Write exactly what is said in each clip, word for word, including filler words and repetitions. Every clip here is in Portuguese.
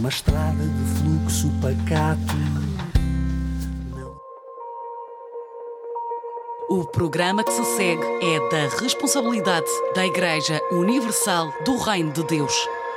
uma estrada de fluxo pacato. O programa que se segue é da responsabilidade da Igreja Universal do Reino de Deus.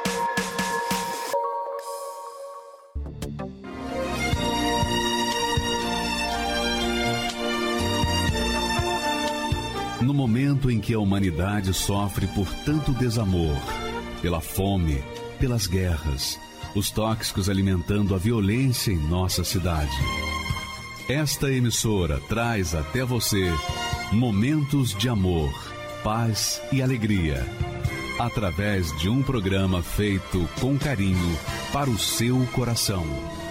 No momento em que a humanidade sofre por tanto desamor, pela fome, pelas guerras, os tóxicos alimentando a violência em nossa cidade, esta emissora traz até você momentos de amor, paz e alegria, através de um programa feito com carinho para o seu coração.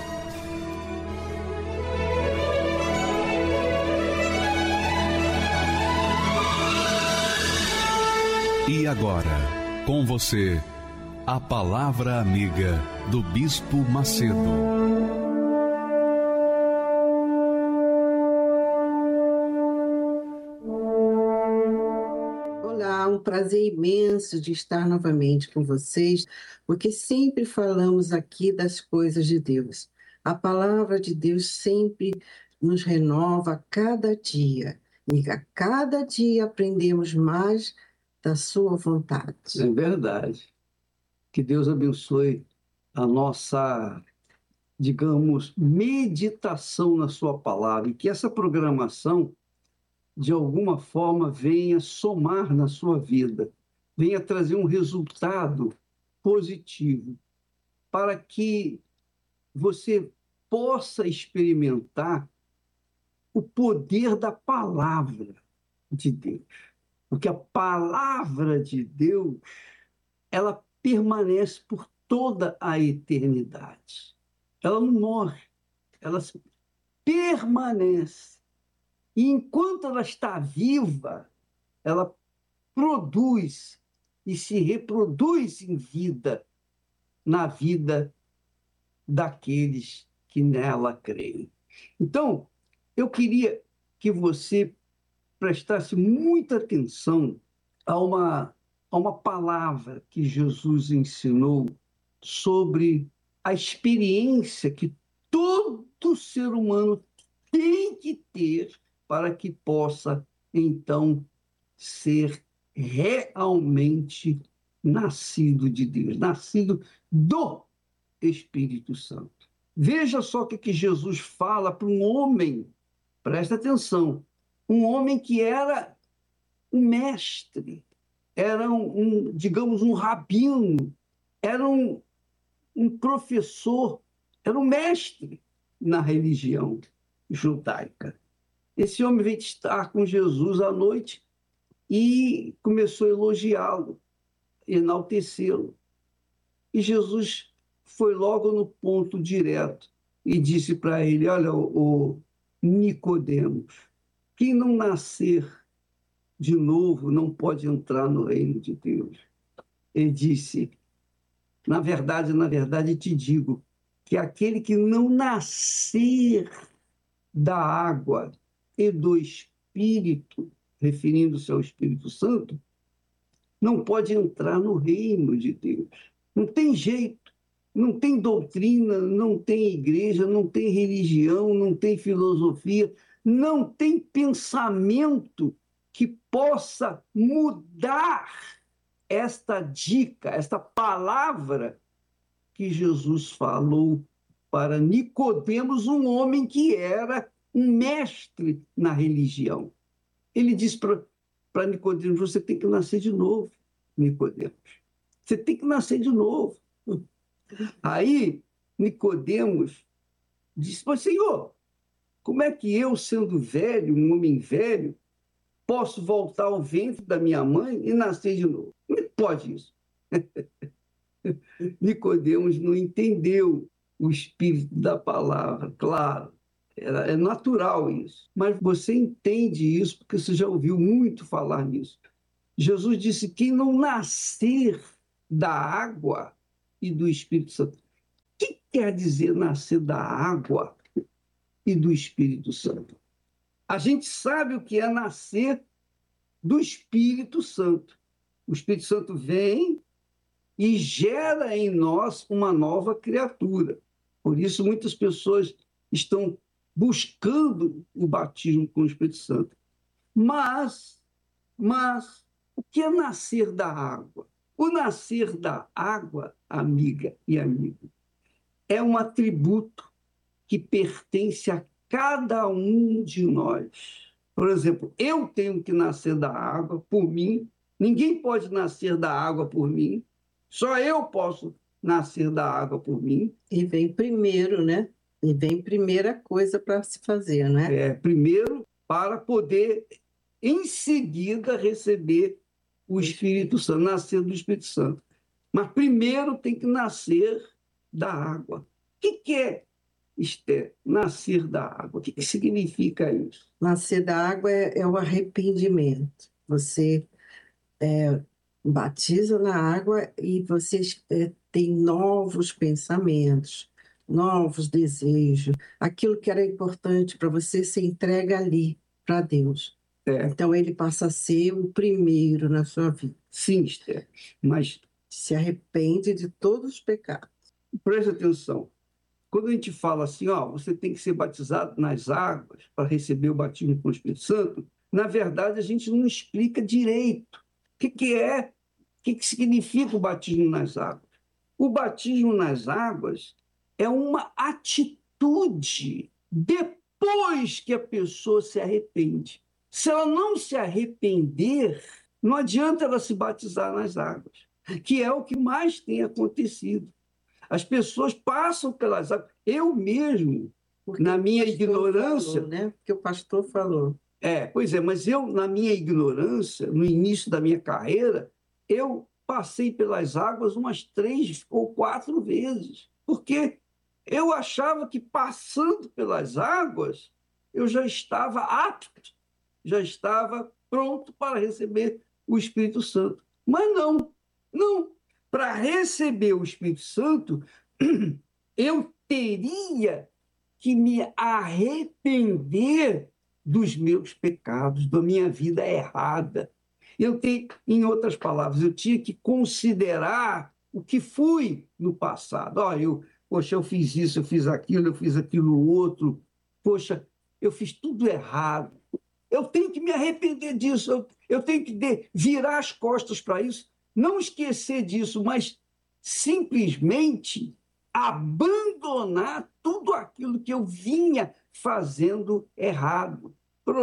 E agora, com você, a Palavra Amiga do Bispo Macedo. Olá, um prazer imenso de estar novamente com vocês, porque sempre falamos aqui das coisas de Deus. A Palavra de Deus sempre nos renova a cada dia, e a cada dia aprendemos mais da sua vontade. É verdade. Que Deus abençoe a nossa, digamos, meditação na sua palavra e que essa programação, de alguma forma, venha somar na sua vida, venha trazer um resultado positivo para que você possa experimentar o poder da palavra de Deus. Porque a palavra de Deus, ela permanece por toda a eternidade. Ela não morre, ela permanece. E enquanto ela está viva, ela produz e se reproduz em vida, na vida daqueles que nela creem. Então, eu queria que você prestasse muita atenção a uma, a uma palavra que Jesus ensinou sobre a experiência que todo ser humano tem que ter para que possa, então, ser realmente nascido de Deus, nascido do Espírito Santo. Veja só o que, que Jesus fala para um homem, presta atenção, um homem que era um mestre, era um, um digamos, um rabino, era um, um professor, era um mestre na religião judaica. Esse homem veio estar com Jesus à noite e começou a elogiá-lo, enaltecê-lo. E Jesus foi logo no ponto direto e disse para ele: olha, o Nicodemos, quem não nascer de novo não pode entrar no reino de Deus. Ele disse: na verdade, na verdade te digo que aquele que não nascer da água e do Espírito, referindo-se ao Espírito Santo, não pode entrar no reino de Deus. Não tem jeito, não tem doutrina, não tem igreja, não tem religião, não tem filosofia, não tem pensamento que possa mudar esta dica, esta palavra que Jesus falou para Nicodemos, um homem que era um mestre na religião. Ele disse para Nicodemos: você tem que nascer de novo, Nicodemos. Você tem que nascer de novo. Aí Nicodemos disse: mas, Senhor, como é que eu, sendo velho, um homem velho, posso voltar ao ventre da minha mãe e nascer de novo? Como é que pode isso? Nicodemos não entendeu o espírito da palavra, claro. É natural isso. Mas você entende isso porque você já ouviu muito falar nisso. Jesus disse: quem não nascer da água e do Espírito Santo. O que quer dizer nascer da água e do Espírito Santo? A gente sabe o que é nascer do Espírito Santo. O Espírito Santo vem e gera em nós uma nova criatura. Por isso, muitas pessoas estão buscando o batismo com o Espírito Santo. Mas, mas, o que é nascer da água? O nascer da água, amiga e amigo, é um atributo que pertence a cada um de nós. Por exemplo, eu tenho que nascer da água por mim, ninguém pode nascer da água por mim, só eu posso nascer da água por mim. E vem primeiro, né? E vem primeira coisa para se fazer, né? É, primeiro, para poder, em seguida, receber o Espírito Santo, nascer do Espírito Santo. Mas primeiro tem que nascer da água. O que, que é, Esther, nascer da água? O que, que significa isso? Nascer da água é, é o arrependimento. Você é, batiza na água e você é, tem novos pensamentos, novos desejos. Aquilo que era importante para você se entrega ali para Deus. É. Então ele passa a ser o primeiro na sua vida. Sim, Esther, mas Se arrepende de todos os pecados. preste atenção. Quando a gente fala assim, ó, você tem que ser batizado nas águas para receber o batismo com o Espírito Santo, na verdade a gente não explica direito o que, que é, o que, que significa o batismo nas águas. O batismo nas águas é uma atitude depois que a pessoa se arrepende. Se ela não se arrepender, não adianta ela se batizar nas águas, que é o que mais tem acontecido. As pessoas passam pelas águas. Eu mesmo, Porque na minha o pastor ignorância... falou, né? Porque o pastor falou. É, pois é, mas eu, na minha ignorância, no início da minha carreira, eu passei pelas águas umas três ou quatro vezes, porque eu achava que passando pelas águas eu já estava apto, já estava pronto para receber o Espírito Santo. Mas não, não. Para receber o Espírito Santo, eu teria que me arrepender dos meus pecados, da minha vida errada. Eu tenho, em outras palavras, eu tinha que considerar o que fui no passado. Oh, eu, poxa, eu fiz isso, eu fiz aquilo, eu fiz aquilo outro. Poxa, eu fiz tudo errado. Eu tenho que me arrepender disso, eu, eu tenho que de, virar as costas para isso, não esquecer disso, mas simplesmente abandonar tudo aquilo que eu vinha fazendo errado.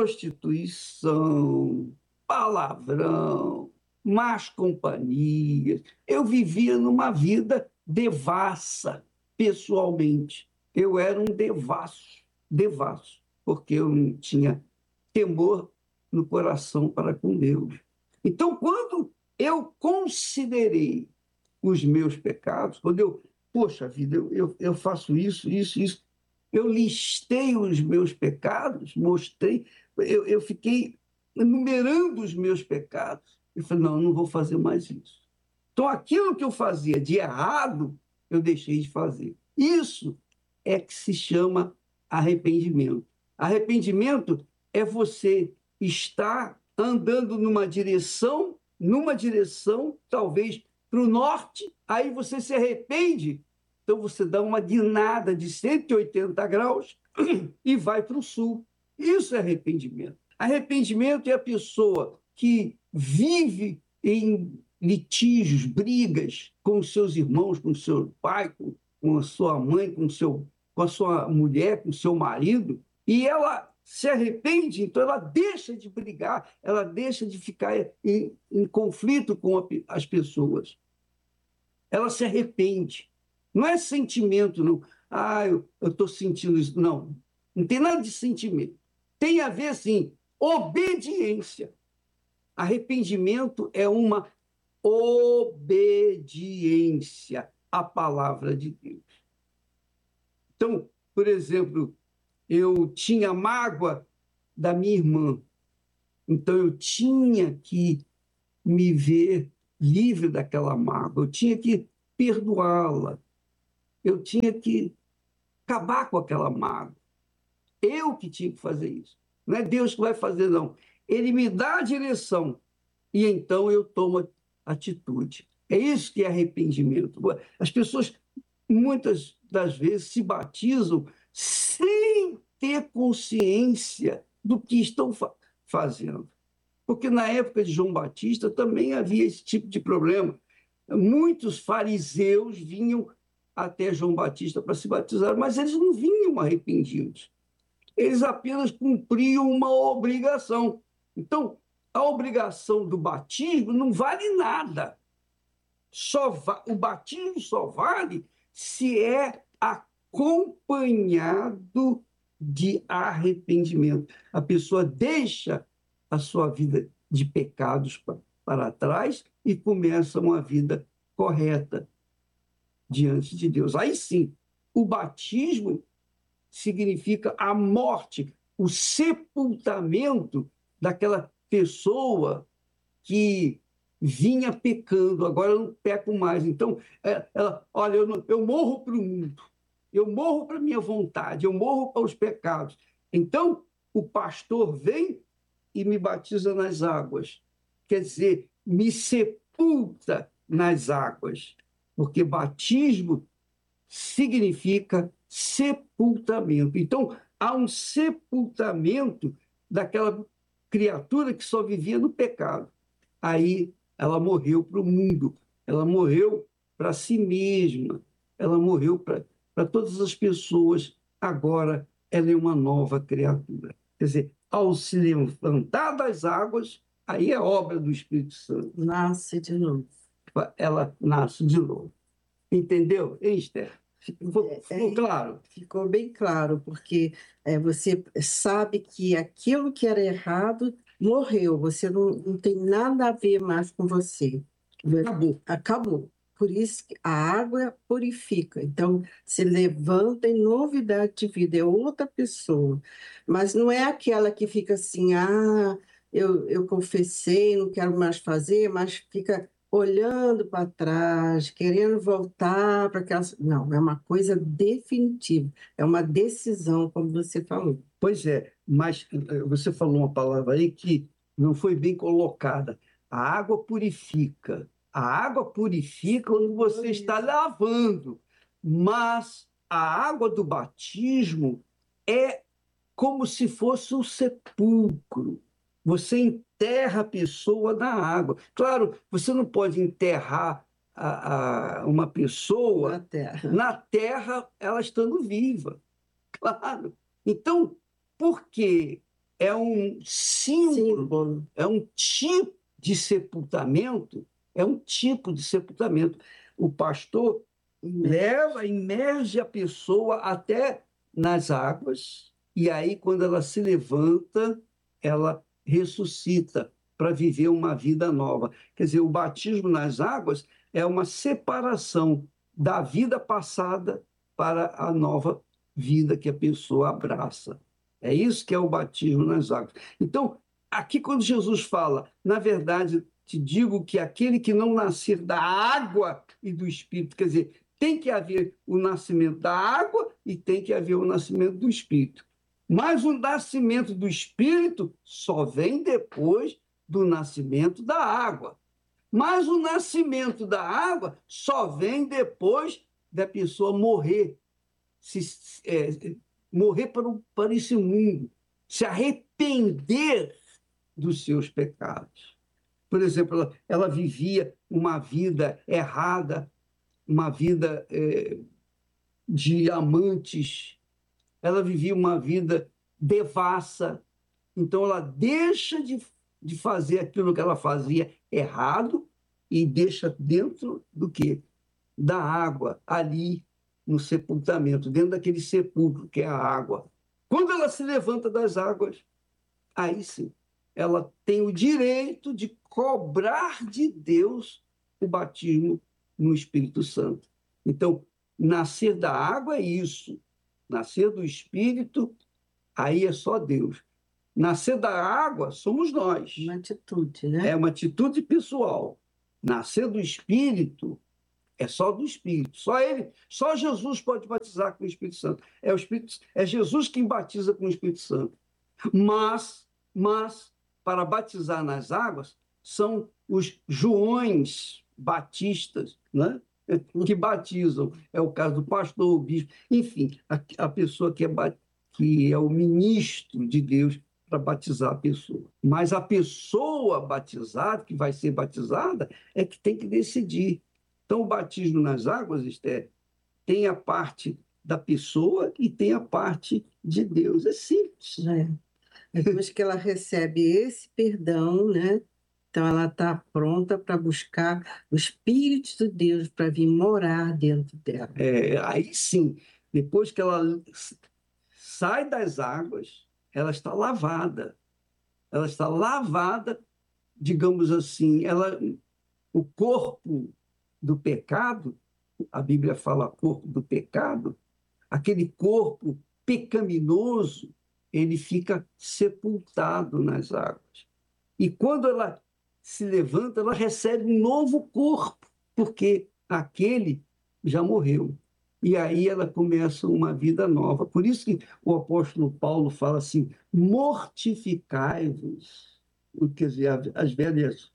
Prostituição, palavrão, más companhias. Eu vivia numa vida devassa, pessoalmente. Eu era um devasso, devasso, porque eu não tinha temor no coração para com Deus. Então, quando eu considerei os meus pecados, quando eu, poxa vida, eu, eu, eu faço isso, isso, isso, eu listei os meus pecados, mostrei, eu, eu fiquei enumerando os meus pecados. Eu falei, não, eu não vou fazer mais isso. Então, aquilo que eu fazia de errado, eu deixei de fazer. Isso é que se chama arrependimento. Arrependimento é você estar andando numa direção, numa direção, talvez para o norte, aí você se arrepende, então você dá uma guinada de cento e oitenta graus e vai para o sul. Isso é arrependimento. Arrependimento é a pessoa que vive em litígios, brigas com os seus irmãos, com o seu pai, com, com a sua mãe, com, o seu, com a sua mulher, com o seu marido, e ela se arrepende, então ela deixa de brigar, ela deixa de ficar em, em conflito com a, as pessoas. Ela se arrepende. Não é sentimento, não. Ah, eu estou sentindo isso. Não, não tem nada de sentimento. Tem a ver, sim, obediência. Arrependimento é uma obediência à palavra de Deus. Então, por exemplo, eu tinha mágoa da minha irmã, então eu tinha que me ver livre daquela mágoa, eu tinha que perdoá-la, eu tinha que acabar com aquela mágoa. Eu que tinha que fazer isso. Não é Deus que vai fazer, não. Ele me dá a direção e então eu tomo atitude. É isso que é arrependimento. As pessoas, muitas das vezes, se batizam sem ter consciência do que estão fa- fazendo. Porque na época de João Batista também havia esse tipo de problema. Muitos fariseus vinham até João Batista para se batizar, mas eles não vinham arrependidos. Eles apenas cumpriam uma obrigação. Então, a obrigação do batismo não vale nada. Só va- o batismo só vale se é acompanhado de arrependimento. A pessoa deixa a sua vida de pecados pa- para trás e começa uma vida correta diante de Deus. Aí sim, o batismo significa a morte, o sepultamento daquela pessoa que vinha pecando, agora eu não peco mais. Então, é, ela, olha, eu, não- eu morro para o mundo, eu morro para a minha vontade, eu morro para os pecados. Então, o pastor vem e me batiza nas águas. Quer dizer, me sepulta nas águas, porque batismo significa sepultamento. Então, há um sepultamento daquela criatura que só vivia no pecado. Aí ela morreu para o mundo, ela morreu para si mesma, ela morreu para para todas as pessoas. Agora ela é uma nova criatura. Quer dizer, ao se levantar das águas, aí é obra do Espírito Santo. Nasce de novo. Ela nasce de novo. Entendeu, hein, Esther? Ficou, É, ficou é, claro? ficou bem claro, porque é, você sabe que aquilo que era errado morreu, você não, não tem nada a ver mais com você. Acabou. Acabou. Por isso que a água purifica. Então, se levanta em novidade de vida, é outra pessoa. Mas não é aquela que fica assim, ah, eu, eu confessei, não quero mais fazer, mas fica olhando para trás, querendo voltar para aquela. Não, é uma coisa definitiva, é uma decisão, como você falou. Pois é, mas eh, você falou uma palavra aí que não foi bem colocada. A água purifica. A água purifica quando você está lavando, mas a água do batismo é como se fosse um sepulcro. Você enterra a pessoa na água. Claro, você não pode enterrar a, a- uma pessoa Na terra. na terra, ela estando viva. Claro. Então, porque é um símbolo, Símbolo. é um tipo de sepultamento, é um tipo de sepultamento. O pastor leva, imerge a pessoa até nas águas, e aí, quando ela se levanta, ela ressuscita para viver uma vida nova. Quer dizer, o batismo nas águas é uma separação da vida passada para a nova vida que a pessoa abraça. É isso que é o batismo nas águas. Então, aqui, quando Jesus fala, na verdade, te digo que aquele que não nascer da água e do Espírito, quer dizer, tem que haver o nascimento da água e tem que haver o nascimento do Espírito. Mas o nascimento do Espírito só vem depois do nascimento da água. Mas o nascimento da água só vem depois da pessoa morrer, se, é, morrer para, o, para esse mundo, se arrepender dos seus pecados. Por exemplo, ela, ela vivia uma vida errada, uma vida é, de amantes, ela vivia uma vida devassa. Então, ela deixa de, de fazer aquilo que ela fazia errado e deixa dentro do quê? Da água, ali no sepultamento, dentro daquele sepulcro que é a água. Quando ela se levanta das águas, aí sim, ela tem o direito de cobrar de Deus o batismo no Espírito Santo. Então, nascer da água é isso. Nascer do Espírito, aí é só Deus. Nascer da água somos nós. Uma atitude, né? É uma atitude pessoal. Nascer do Espírito é só do Espírito. Só ele, só Jesus pode batizar com o Espírito Santo. É o Espírito, é Jesus quem batiza com o Espírito Santo. Mas, mas para batizar nas águas são os Joões, batistas, né? Que batizam. É o caso do pastor, o bispo, enfim, a, a pessoa que é, que é o ministro de Deus para batizar a pessoa. Mas a pessoa batizada, que vai ser batizada, é que tem que decidir. Então, o batismo nas águas, Esther, tem a parte da pessoa e tem a parte de Deus. É simples. É. Depois que ela recebe esse perdão, né? Então ela está pronta para buscar o Espírito de Deus para vir morar dentro dela. É, aí sim, depois que ela sai das águas, ela está lavada. Ela está lavada, digamos assim, ela, o corpo do pecado, a Bíblia fala corpo do pecado, aquele corpo pecaminoso, ele fica sepultado nas águas. E quando ela se levanta, ela recebe um novo corpo, porque aquele já morreu. E aí ela começa uma vida nova. Por isso que o apóstolo Paulo fala assim, mortificai-vos, quer dizer, as velhas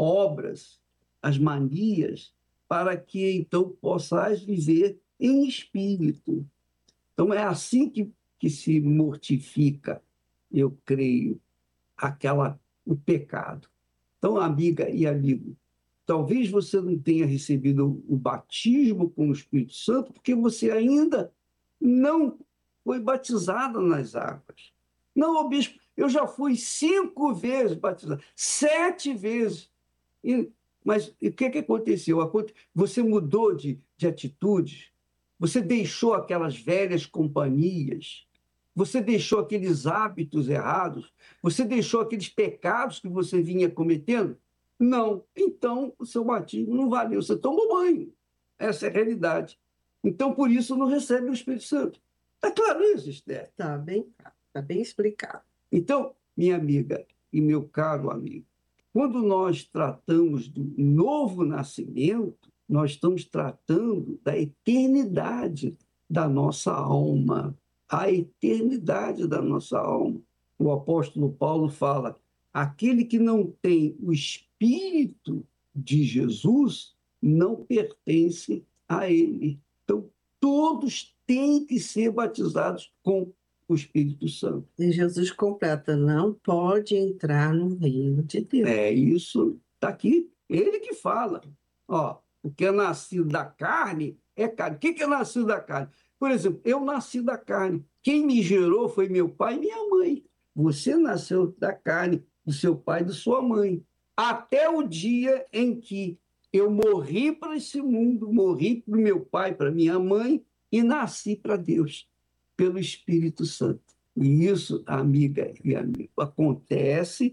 obras, as manias, para que então possais viver em espírito. Então é assim que, que se mortifica, eu creio, aquela, o pecado. Então, amiga e amigo, talvez você não tenha recebido o batismo com o Espírito Santo porque você ainda não foi batizado nas águas. Não, ô bispo, eu já fui cinco vezes batizado, sete vezes. E, mas o que, que aconteceu? Você mudou de, de atitude, você deixou aquelas velhas companhias, você deixou aqueles hábitos errados, você deixou aqueles pecados que você vinha cometendo? Não. Então, o seu batismo não valeu. Você tomou banho. Essa é a realidade. Então, por isso, não recebe o Espírito Santo. Está claro isso, Esther? Está bem, tá bem explicado. Então, minha amiga e meu caro amigo, quando nós tratamos do novo nascimento, nós estamos tratando da eternidade da nossa alma. A eternidade da nossa alma. O apóstolo Paulo fala, aquele que não tem o Espírito de Jesus não pertence a ele. Então, todos têm que ser batizados com o Espírito Santo. E Jesus completa, não pode entrar no reino de Deus. É isso, está aqui, ele que fala. Ó, o que é nascido da carne é carne. O que é nascido da carne? Por exemplo, eu nasci da carne. Quem me gerou foi meu pai e minha mãe. Você nasceu da carne, do seu pai e da sua mãe. Até o dia em que eu morri para esse mundo, morri para o meu pai, para minha mãe, e nasci para Deus, pelo Espírito Santo. E isso, amiga e amigo, acontece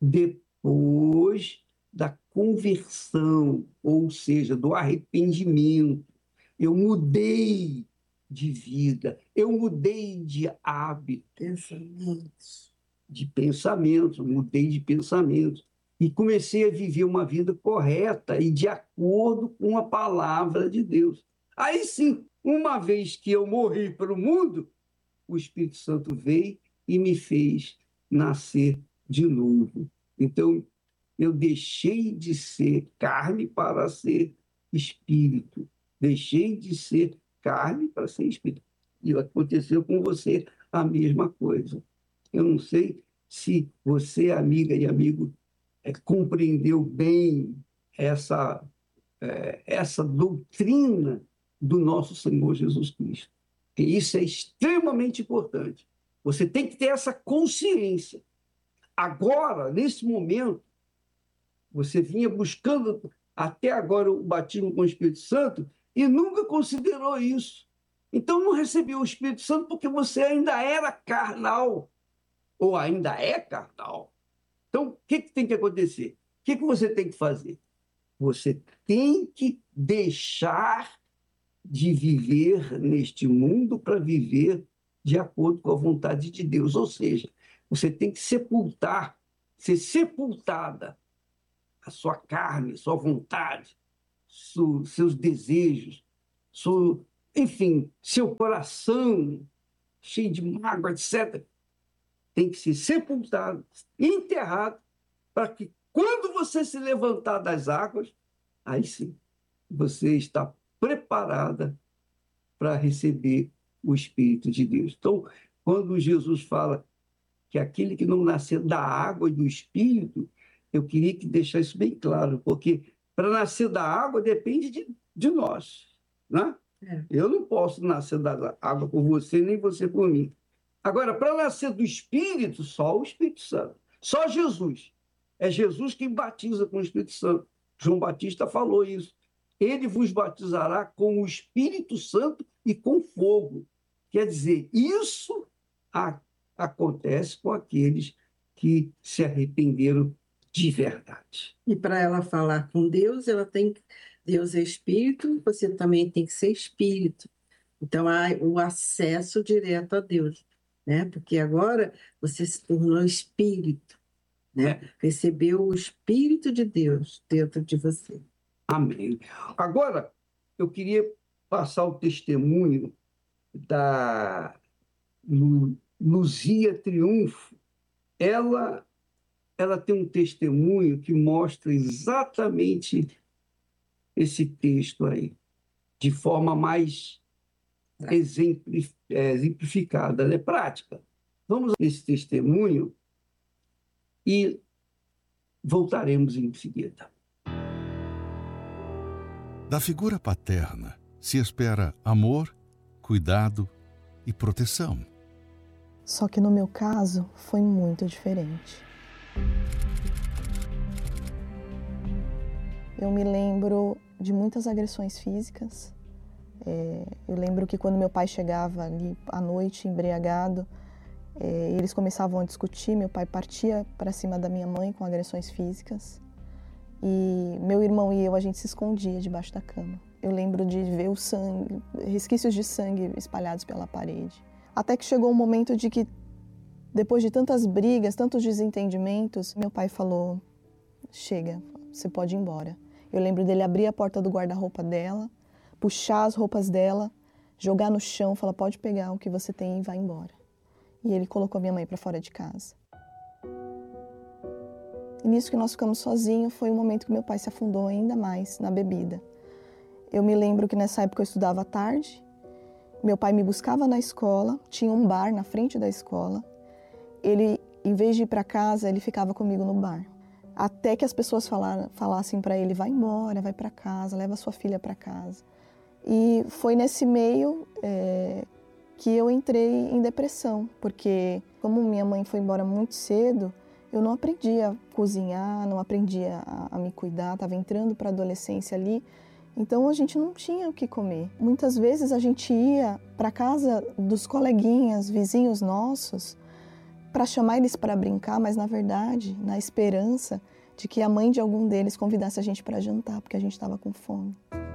depois da conversão, ou seja, do arrependimento. Eu mudei de vida, eu mudei de hábito. Pensamentos. De pensamentos, mudei de pensamentos. E comecei a viver uma vida correta e de acordo com a palavra de Deus. Aí sim, uma vez que eu morri para o mundo, o Espírito Santo veio e me fez nascer de novo. Então, eu deixei de ser carne para ser espírito. Deixei de ser carne para ser espírito. E aconteceu com você a mesma coisa. Eu não sei se você, amiga e amigo, é, compreendeu bem essa, é, essa doutrina do nosso Senhor Jesus Cristo. Que isso é extremamente importante. Você tem que ter essa consciência. Agora, nesse momento, você vinha buscando até agora o batismo com o Espírito Santo e nunca considerou isso. Então não recebeu o Espírito Santo porque você ainda era carnal, ou ainda é carnal. Então, o que, que tem que acontecer? O que, que você tem que fazer? Você tem que deixar de viver neste mundo para viver de acordo com a vontade de Deus. Ou seja, você tem que sepultar, ser sepultada a sua carne, sua vontade, seus desejos, seu, enfim, seu coração cheio de mágoa, etcétera. Tem que ser sepultado, enterrado, para que quando você se levantar das águas, aí sim, você está preparada para receber o Espírito de Deus. Então, quando Jesus fala que aquele que não nascer da água e do Espírito, eu queria que deixar isso bem claro, porque para nascer da água depende de, de nós, né? É. Eu não posso nascer da água por você, nem você por mim. Agora, para nascer do Espírito, só o Espírito Santo. Só Jesus. É Jesus quem batiza com o Espírito Santo. João Batista falou isso. Ele vos batizará com o Espírito Santo e com fogo. Quer dizer, isso a, acontece com aqueles que se arrependeram de verdade. E para ela falar com Deus, ela tem Deus é Espírito, você também tem que ser Espírito. Então, há o acesso direto a Deus, né? Porque agora você se tornou Espírito, né? Recebeu o Espírito de Deus dentro de você. Amém. Agora, eu queria passar o testemunho da Lu, Luzia Triunfo. Ela, ela tem um testemunho que mostra exatamente esse texto aí, de forma mais exemplificada, né? Prática. Vamos a esse testemunho e voltaremos em seguida. Da figura paterna se espera amor, cuidado e proteção. Só que no meu caso foi muito diferente. Eu me lembro de muitas agressões físicas. É, eu lembro que quando meu pai chegava ali à noite, embriagado, é, eles começavam a discutir, meu pai partia para cima da minha mãe com agressões físicas. E meu irmão e eu, a gente se escondia debaixo da cama. Eu lembro de ver o sangue, resquícios de sangue espalhados pela parede. Até que chegou um momento de que, depois de tantas brigas, tantos desentendimentos, meu pai falou, chega, você pode ir embora. Eu lembro dele abrir a porta do guarda-roupa dela, puxar as roupas dela, jogar no chão, falar, pode pegar o que você tem e vai embora. E ele colocou a minha mãe para fora de casa. E nisso que nós ficamos sozinhos, foi o momento que meu pai se afundou ainda mais na bebida. Eu me lembro que nessa época eu estudava à tarde, meu pai me buscava na escola, tinha um bar na frente da escola. Ele, em vez de ir para casa, ele ficava comigo no bar. Até que as pessoas falaram, falassem para ele, vai embora, vai para casa, leva sua filha para casa. E foi nesse meio é, que eu entrei em depressão, porque como minha mãe foi embora muito cedo, eu não aprendi a cozinhar, não aprendi a, a me cuidar, estava entrando para a adolescência ali, então a gente não tinha o que comer. Muitas vezes a gente ia para casa dos coleguinhas, vizinhos nossos, para chamar eles para brincar, mas na verdade, na esperança de que a mãe de algum deles convidasse a gente para jantar, porque a gente estava com fome.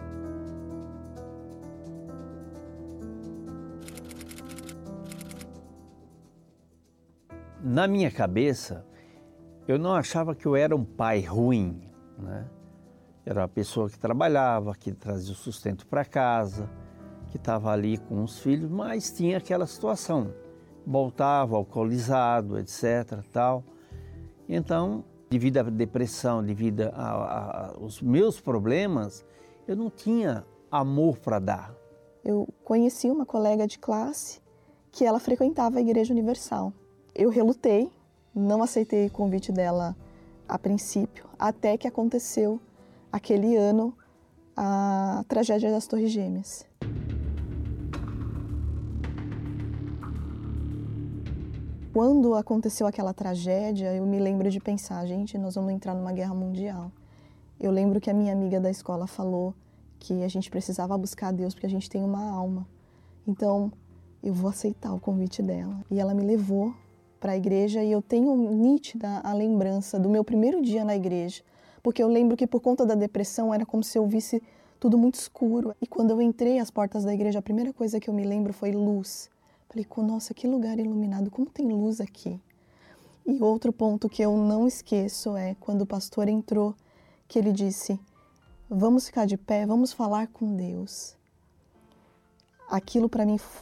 Na minha cabeça, eu não achava que eu era um pai ruim, né? Era uma pessoa que trabalhava, que trazia o sustento para casa, que estava ali com os filhos, mas tinha aquela situação. Voltava alcoolizado, etcétera, tal. Então, devido à depressão, devido aos meus problemas, eu não tinha amor para dar. Eu conheci uma colega de classe que ela frequentava a Igreja Universal. Eu relutei, não aceitei o convite dela a princípio, até que aconteceu aquele ano a tragédia das Torres Gêmeas. Quando aconteceu aquela tragédia, eu me lembro de pensar, gente, nós vamos entrar numa guerra mundial. Eu lembro que a minha amiga da escola falou que a gente precisava buscar a Deus porque a gente tem uma alma. Então, eu vou aceitar o convite dela. E ela me levou para a igreja e eu tenho nítida a lembrança do meu primeiro dia na igreja, porque eu lembro que por conta da depressão era como se eu visse tudo muito escuro. E quando eu entrei às portas da igreja, a primeira coisa que eu me lembro foi luz. Falei, nossa, que lugar iluminado, como tem luz aqui. E outro ponto que eu não esqueço é quando o pastor entrou, que ele disse, vamos ficar de pé, vamos falar com Deus. Aquilo para mim